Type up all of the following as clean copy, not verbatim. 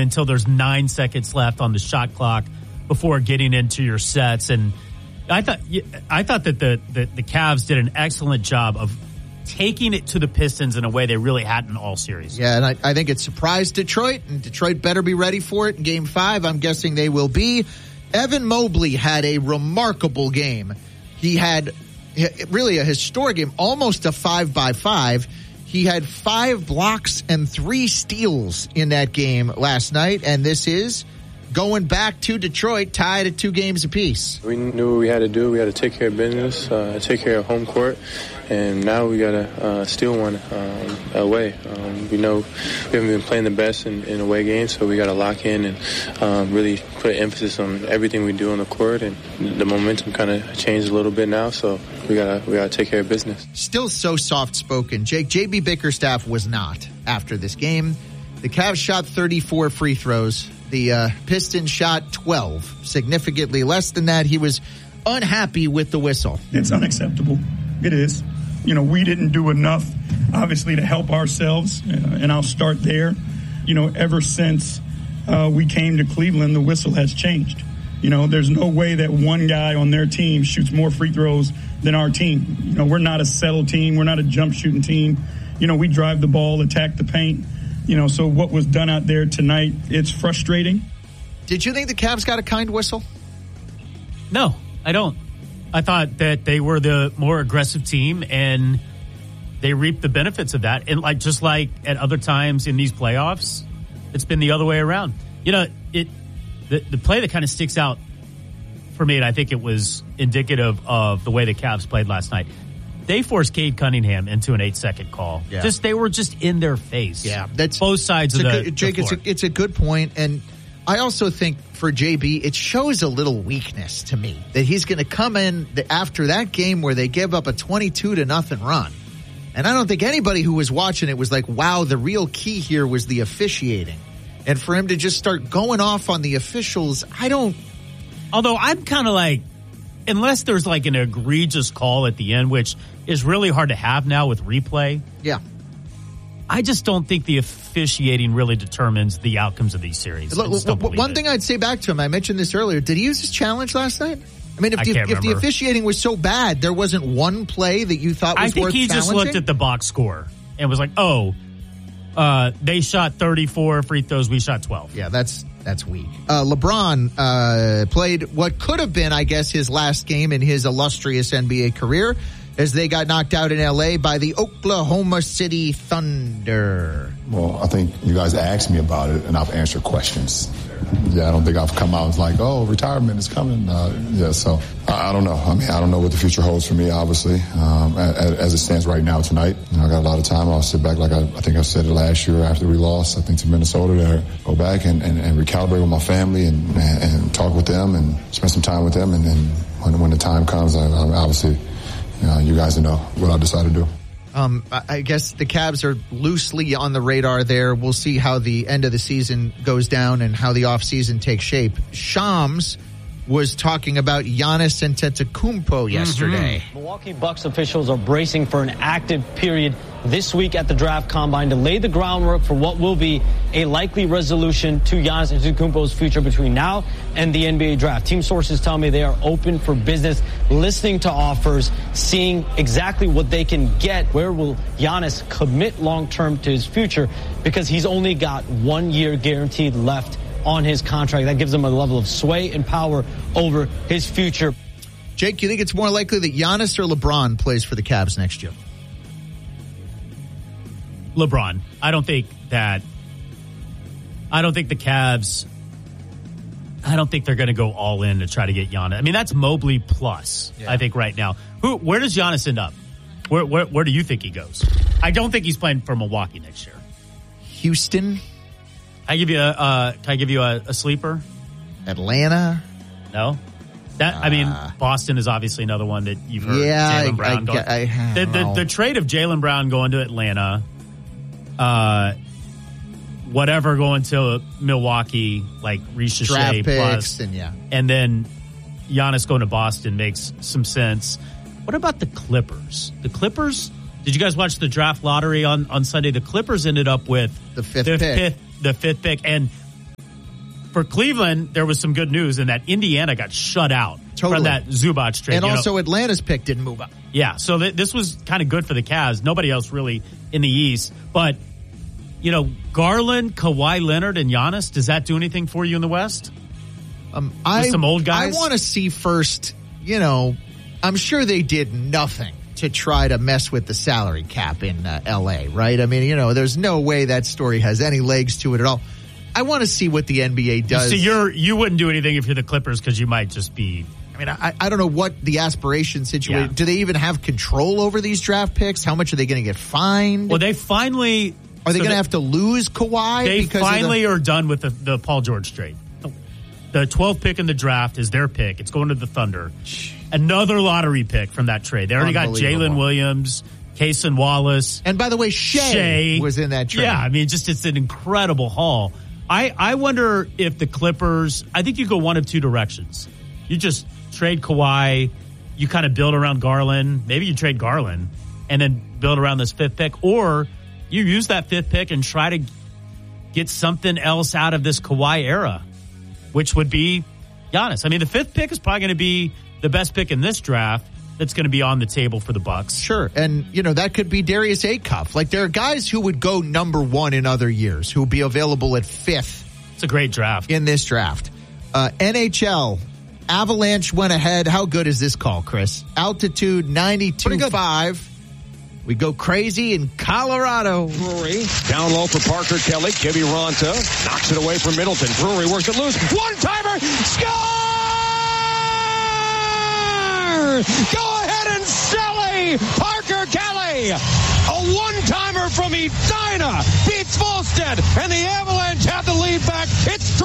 until there's 9 seconds left on the shot clock before getting into your sets. And I thought that the Cavs did an excellent job of taking it to the Pistons in a way they really hadn't all series. Yeah, and I think it surprised Detroit, and Detroit better be ready for it in Game 5. I'm guessing they will be. Evan Mobley had a remarkable game. He had really a historic game, almost a 5-by-5. He had 5 blocks and 3 steals in that game last night, and this is going back to Detroit, tied at 2 games apiece. We knew what we had to do. We had to take care of business, take care of home court, and now we got to steal one away. We know we haven't been playing the best in away games, so we got to lock in and really put emphasis on everything we do on the court. And the momentum kind of changed a little bit now, so we gotta take care of business. Still so soft-spoken. JB Bickerstaff was not after this game. The Cavs shot 34 free throws. The Pistons shot 12, significantly less than that. He was unhappy with the whistle. It's unacceptable. It is. We didn't do enough, obviously, to help ourselves, and I'll start there. Ever since we came to Cleveland, the whistle has changed. There's no way that one guy on their team shoots more free throws than our team. We're not a settle team. We're not a jump shooting team. We drive the ball, attack the paint. So what was done out there tonight, it's frustrating. Did you think the Cavs got a kind whistle? No, I don't. I thought that they were the more aggressive team, and they reaped the benefits of that. And just like at other times in these playoffs, it's been the other way around. The play that kind of sticks out for me, and I think it was indicative of the way the Cavs played last night. They forced Cade Cunningham into an 8-second call. Yeah. They were just in their face. Yeah, that's both sides of the Jake, floor. It's a good point, and I also think for JB, it shows a little weakness to me that he's going to come in after that game where they gave up a 22-0 run. And I don't think anybody who was watching it was like, wow, the real key here was the officiating. And for him to just start going off on the officials, Although I'm kind of like, unless there's an egregious call at the end, which is really hard to have now with replay. Yeah. I just don't think the officiating really determines the outcomes of these series. One thing I'd say back to him, I mentioned this earlier, did he use his challenge last night? I mean, if the officiating was so bad, there wasn't one play that you thought was worth challenging? I think he just looked at the box score and was like, they shot 34 free throws, we shot 12. Yeah, that's weak. LeBron played what could have been, I guess, his last game in his illustrious NBA career as they got knocked out in L.A. by the Oklahoma City Thunder. Well, I think you guys asked me about it, and I've answered questions. Yeah, I don't think I've come out and was like, retirement is coming. So I don't know. I mean, I don't know what the future holds for me, obviously, as it stands right now tonight. I got a lot of time. I'll sit back like I think I said it last year after we lost, I think, to Minnesota, to go back and recalibrate with my family and talk with them and spend some time with them. And then when the time comes, I obviously, you guys know what I decide to do. I guess the Cavs are loosely on the radar there. We'll see how the end of the season goes down and how the offseason takes shape. Shams was talking about Giannis Antetokounmpo yesterday. Milwaukee Bucks officials are bracing for an active period this week at the draft combine to lay the groundwork for what will be a likely resolution to Giannis Antetokounmpo's future between now and the NBA draft. Team sources tell me they are open for business, listening to offers, seeing exactly what they can get. Where will Giannis commit long-term to his future? Because he's only got 1 year guaranteed left on his contract. That gives him a level of sway and power over his future. Jake, you think it's more likely that Giannis or LeBron plays for the Cavs next year? LeBron. I don't think the Cavs, I don't think they're going to go all in to try to get Giannis. I mean, that's Mobley plus, I think, right now. Where does Giannis end up? Where do you think he goes? I don't think he's playing for Milwaukee next year. Houston? Can I give you a sleeper? Atlanta? No. Boston is obviously another one that you've heard. Yeah, Jaylen Brown the trade of Jaylen Brown going to Atlanta, whatever going to Milwaukee, like Ricochet plus, and then Giannis going to Boston makes some sense. What about the Clippers? The Clippers. Did you guys watch the draft lottery on Sunday? The Clippers ended up with the fifth pick. The fifth pick, and for Cleveland, there was some good news in that Indiana got shut out from that Zubac trade. And also Atlanta's pick didn't move up. Yeah, so this was kind of good for the Cavs. Nobody else really in the East. But, Garland, Kawhi Leonard, and Giannis, does that do anything for you in the West? Some old guys? I want to see first, I'm sure they did nothing to try to mess with the salary cap in L.A., right? I mean, there's no way that story has any legs to it at all. I want to see what the NBA does. So you wouldn't do anything if you're the Clippers because you might just be... I mean, I don't know what the aspiration situation... Yeah. Do they even have control over these draft picks? How much are they going to get fined? Well, they finally... Are they going to have to lose Kawhi? They finally are done with the Paul George trade. The 12th pick in the draft is their pick. It's going to the Thunder. Another lottery pick from that trade. They already got Jalen Williams, Cason Wallace. And by the way, Shea was in that trade. Yeah, I mean, it's an incredible haul. I wonder if the Clippers, I think you go one of two directions. You just trade Kawhi, you kind of build around Garland. Maybe you trade Garland and then build around this 5th pick. Or you use that 5th pick and try to get something else out of this Kawhi era, which would be Giannis. I mean, the 5th pick is probably going to be the best pick in this draft that's going to be on the table for the Bucks. Sure. And, that could be Darius Acuff. Like, there are guys who would go number 1 in other years who would be available at 5th. It's a great draft. In this draft. NHL, Avalanche went ahead. How good is this call, Chris? Altitude 92.5. We go crazy in Colorado. Drury down low for Parker Kelly. Kiviranta knocks it away from Middleton. Drury works it loose. One-timer. Score! Go ahead and Sally! Parker Kelly! A one-timer from Edina beats Volstead, and the Avalanche have the lead back. It's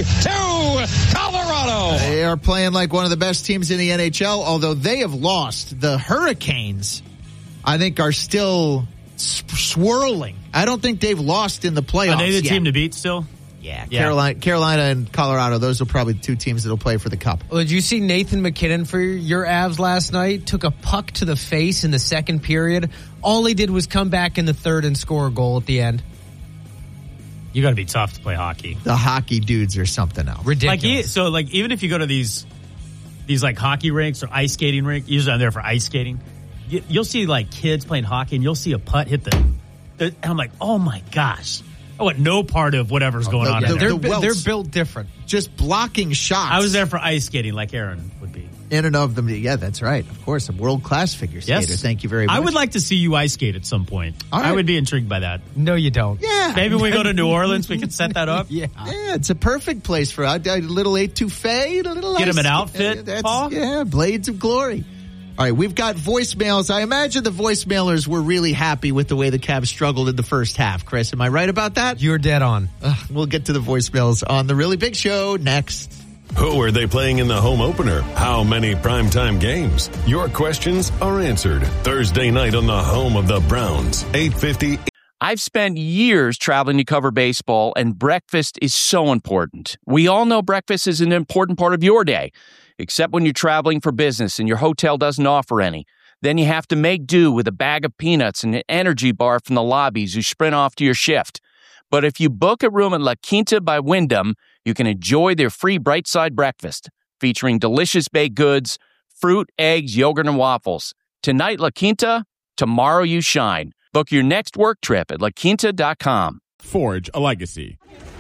3-2 Colorado. They are playing like one of the best teams in the NHL, although they have lost. The Hurricanes, I think, are still swirling. I don't think they've lost in the playoffs. Are they the yet. team to beat still? Yeah. Carolina and Colorado, those are probably the two teams that will play for the Cup. Well, did you see Nathan McKinnon for your Avs last night? Took a puck to the face in the second period. All he did was come back in the third and score a goal at the end. You got to be tough to play hockey. The hockey dudes are something else. Ridiculous. Even if you go to these like hockey rinks or ice skating rink, usually I'm there for ice skating. You'll see like kids playing hockey, and you'll see a putt hit and I'm like, oh my gosh. I want no part of whatever's going on in there. They're built different. Just blocking shots. I was there for ice skating like Aaron would be. In and of them. Yeah, that's right. Of course, a world-class figure skater. Yes. Thank you very much. I would like to see you ice skate at some point. All right. I would be intrigued by that. No, you don't. Yeah. Maybe when we go to New Orleans, we can set that up. Yeah, it's a perfect place for a little etouffee, a little get him an ice outfit, Paul? Yeah, blades of glory. All right, we've got voicemails. I imagine the voicemailers were really happy with the way the Cavs struggled in the first half. Chris, am I right about that? You're dead on. We'll get to the voicemails on The Really Big Show next. Who are they playing in the home opener? How many primetime games? Your questions are answered Thursday night on the home of the Browns, 850. I've spent years traveling to cover baseball, and breakfast is so important. We all know breakfast is an important part of your day, except when you're traveling for business and your hotel doesn't offer any. Then you have to make do with a bag of peanuts and an energy bar from the lobbies you sprint off to your shift. But if you book a room at La Quinta by Wyndham, you can enjoy their free Bright Side breakfast, featuring delicious baked goods, fruit, eggs, yogurt, and waffles. Tonight, La Quinta, tomorrow you shine. Book your next work trip at laquinta.com. Forge a legacy.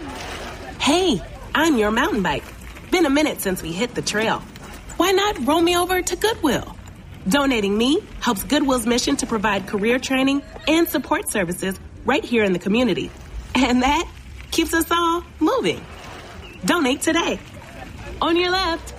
Hey, I'm your mountain bike. Been a minute since we hit the trail. Why not roll me over to Goodwill? Donating me helps Goodwill's mission to provide career training and support services right here in the community. And that keeps us all moving. Donate today. On your left.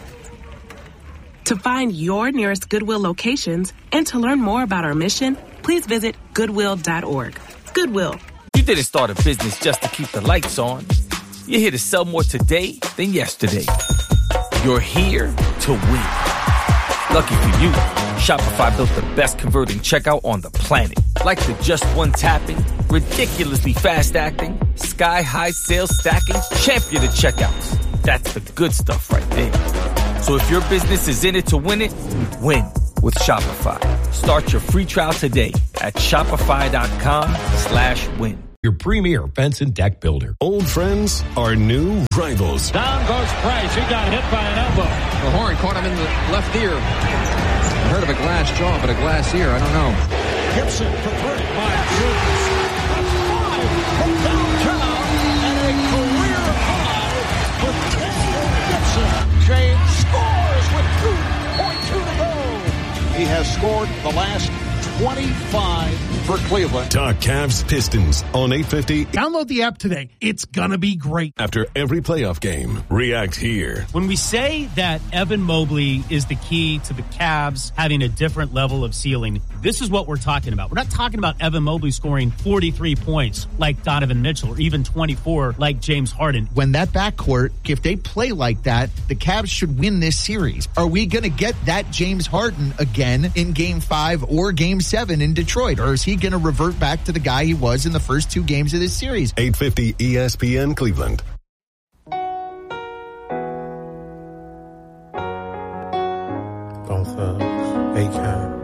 To find your nearest Goodwill locations and to learn more about our mission, please visit Goodwill.org. Goodwill. You didn't start a business just to keep the lights on. You're here to sell more today than yesterday. You're here to win. Lucky for you, Shopify built the best converting checkout on the planet. Like the just one tapping, ridiculously fast acting, sky-high sales stacking, champion of checkouts. That's the good stuff right there. So if your business is in it to win it, win with Shopify. Start your free trial today at shopify.com/win. your premier fence and deck builder. Old friends are new rivals. Down goes Price. He got hit by an elbow. The horn caught him in the left ear. I heard of a glass jaw, but a glass ear, I don't know. Gibson for three. My goodness. That's five from downtown and a career high for Gibson. James scores with 2.2 to go. He has scored the last 25 for Cleveland. Talk Cavs Pistons on 850. Download the app today. It's gonna be great. After every playoff game, react here. When we say that Evan Mobley is the key to the Cavs having a different level of ceiling, this is what we're talking about. We're not talking about Evan Mobley scoring 43 points like Donovan Mitchell or even 24 like James Harden. When that backcourt, if they play like that, the Cavs should win this series. Are we going to get that James Harden again in Game 5 or Game 7 in Detroit? Or is he going to revert back to the guy he was in the first two games of this series? 850 ESPN Cleveland. Both Akon